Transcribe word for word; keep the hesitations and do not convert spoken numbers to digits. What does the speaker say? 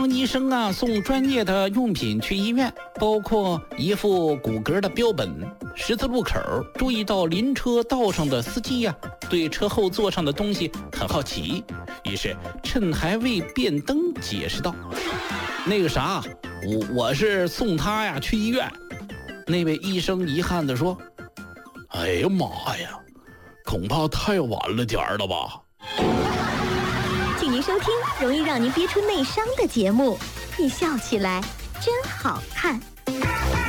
帮医生啊送专业的用品去医院，包括一副骨骼的标本。十字路口注意到临车道上的司机呀、啊，对车后座上的东西很好奇，于是趁还未变灯解释道：“那个啥，我我是送他呀去医院。”那位医生遗憾地说：“哎呀妈呀，恐怕太晚了点儿了吧。” 请您收听容易让您憋出内伤的节目，你笑起来真好看。